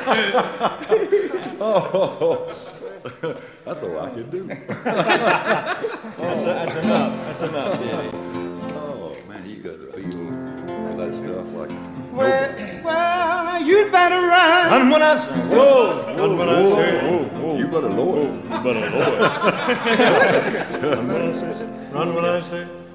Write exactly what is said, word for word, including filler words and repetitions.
Oh, that's all I can do. That's, that's enough. That's enough, Daddy. Oh, man, you got to feel all that stuff like... Well, well, you'd better run. Run when I say. Whoa, Run when I say. Whoa, whoa. You better lower. You better lower. Run when I say. Run when I say.